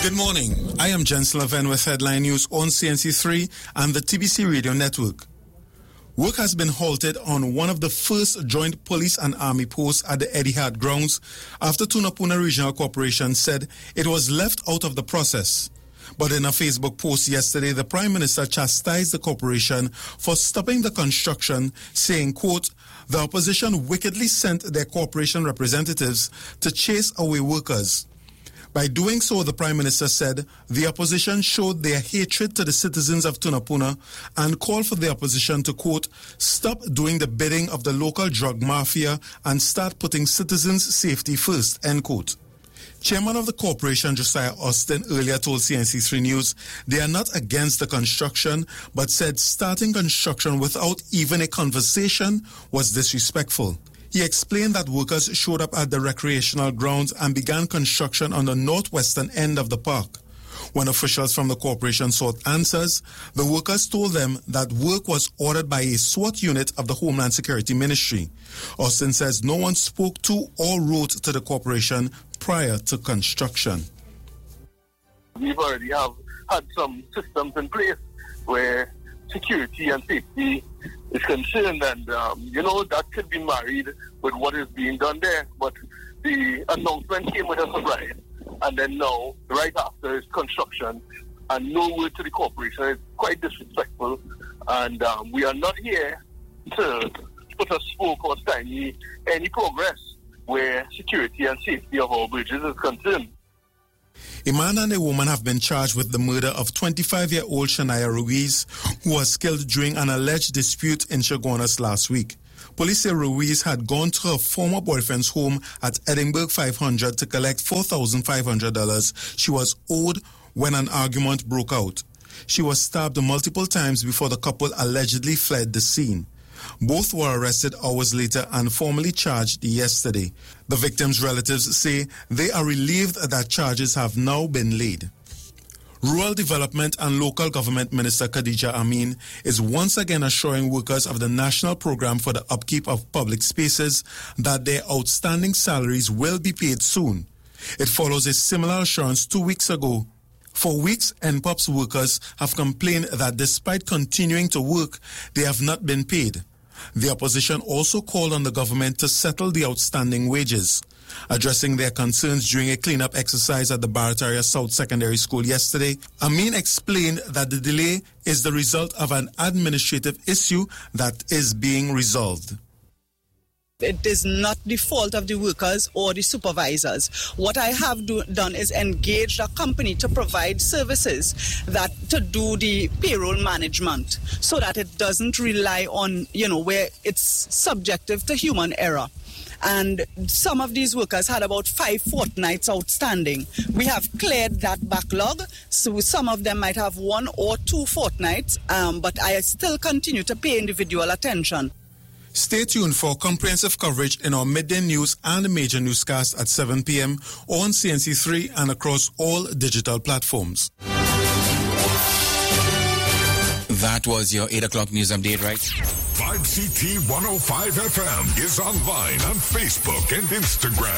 Good morning. I am Jens Leven with Headline News on CNC3 and the TBC Radio Network. Work has been halted on one of the first joint police and army posts at the Etihad grounds after Tunapuna Regional Corporation said it was left out of the process. But in a Facebook post yesterday, the Prime Minister chastised the corporation for stopping the construction, saying, quote, "The opposition wickedly sent their corporation representatives to chase away workers." By doing so, the Prime Minister said, the opposition showed their hatred to the citizens of Tunapuna and called for the opposition to, quote, "stop doing the bidding of the local drug mafia and start putting citizens' safety first," end quote. Chairman of the corporation, Josiah Austin, earlier told CNC3 News they are not against the construction, but said starting construction without even a conversation was disrespectful. He explained that workers showed up at the recreational grounds and began construction on the northwestern end of the park. When officials from the corporation sought answers, the workers told them that work was ordered by a SWAT unit of the Homeland Security Ministry. Austin says no one spoke to or wrote to the corporation prior to construction. We've already had some systems in place where security and safety is concerned, and that could be married with what is being done there. But the announcement came with a surprise, and then now, right after, is construction, and no word to the corporation. Is quite disrespectful, and we are not here to put a spoke or stymie any progress where security and safety of our bridges is concerned. A man and a woman have been charged with the murder of 25-year-old Shania Ruiz, who was killed during an alleged dispute in Chaguanas last week. Police say Ruiz had gone to her former boyfriend's home at Edinburgh 500 to collect $4,500 she was owed when an argument broke out. She was stabbed multiple times before the couple allegedly fled the scene. Both were arrested hours later and formally charged yesterday. The victims' relatives say they are relieved that charges have now been laid. Rural Development and Local Government Minister Khadija Amin is once again assuring workers of the National Program for the Upkeep of Public Spaces that their outstanding salaries will be paid soon. It follows a similar assurance 2 weeks ago. For weeks, NPOP's workers have complained that despite continuing to work, they have not been paid. The opposition also called on the government to settle the outstanding wages. Addressing their concerns during a cleanup exercise at the Barataria South Secondary School yesterday, Amin explained that the delay is the result of an administrative issue that is being resolved. It is not the fault of the workers or the supervisors. What I have done is engaged a company to provide services to do the payroll management so that it doesn't rely on, where it's subjective to human error. And some of these workers had about 5 fortnights outstanding. We have cleared that backlog, so some of them might have 1 or 2 fortnights, but I still continue to pay individual attention. Stay tuned for comprehensive coverage in our midday news and major newscast at 7 p.m. on CNC3 and across all digital platforms. That was your 8 o'clock news update, right? 5CT 105 FM is online on Facebook and Instagram.